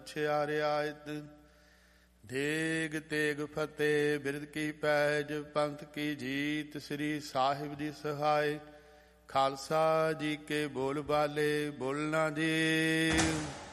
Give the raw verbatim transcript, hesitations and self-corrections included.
ਛਿਆ ਰਿਆਇਤ ਦੇਗ ਤੇਗ ਫਤਿਹ ਬਿਰਦ ਕੀ ਪੈਜ ਪੰਥ ਕੀ ਜੀਤ ਸ੍ਰੀ ਸਾਹਿਬ ਦੀ ਸਹਾਇ ਖਾਲਸਾ ਜੀ ਕੇ ਬੋਲ ਬਾਲੇ ਬੋਲਣਾ ਜੀ।